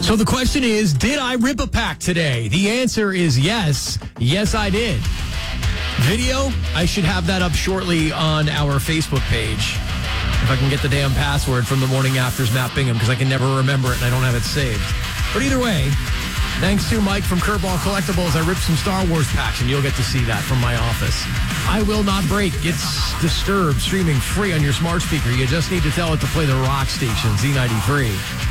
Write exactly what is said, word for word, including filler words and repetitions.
So the question is, did I rip a pack today? The answer is yes. Yes, I did. Video, I should have that up shortly on our Facebook page. If I can get the damn password from the Morning After's Matt Bingham, because I can never remember it and I don't have it saved. But either way, thanks to Mike from Curveball Collectibles, I ripped some Star Wars packs, and you'll get to see that from my office. I Will Not Break gets Disturbed streaming free on your smart speaker. You just need to tell it to play the rock station, Z ninety-three.